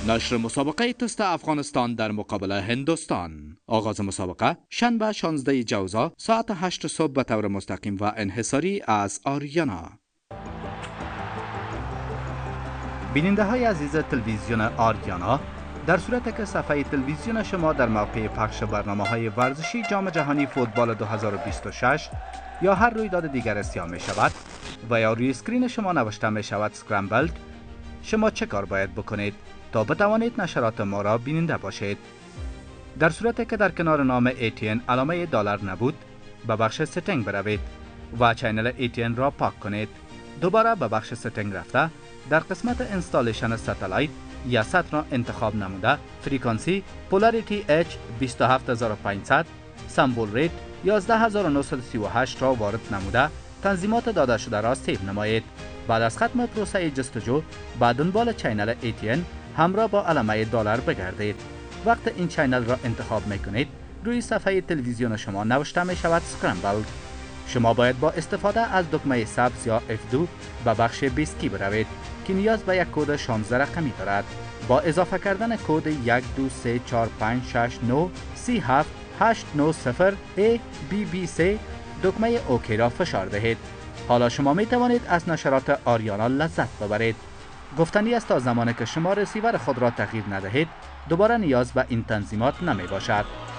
نشر مسابقه تست افغانستان در مقابل هندوستان. آغاز مسابقه شنبه 16 جوزا ساعت 8 صبح به طور مستقیم و انحصاری از آریانا. بیننده های عزیز تلویزیون آریانا، در صورت که صفحه تلویزیون شما در موقع پخش برنامه های ورزشی جام جهانی فوتبال 2026 یا هر رویداد دیگر سیاه می شود و یا روی اسکرین شما نوشته می شود سکرامبلد، شما چه کار باید بکنید تا بتوانید نشرات ما را بیننده باشید؟ در صورتی که در کنار نام ATN علامه دلار نبود، به بخش ستینگ بروید و چینل ATN را پاک کنید. دوباره به بخش ستینگ رفته در قسمت انستالیشن ستلایت یا سات را انتخاب نموده فریکانسی پولاریتی H 27500 سمبول ریت 11938 را وارد نموده تنظیمات داده شده را سیو نمایید. بعد از ختم پروسه جستجو به دنبال چینل ATN همراه با علامه دلار بگردید. وقت این چینل را انتخاب میکنید روی صفحه تلویزیون شما نوشته می شود سکرامبلد. شما باید با استفاده از دکمه سبز یا F2 به بخش بیسکی بروید که نیاز به یک کد 16 رقمی دارد. با اضافه کردن کد 12345693780 ABBC دکمه اوکی را فشار دهید. حالا شما می توانید از نشرات آریانا لذت ببرید. گفتنی است تا زمانی که شما رسیور خود را تغییر ندهید دوباره نیاز به این تنظیمات نمی باشد.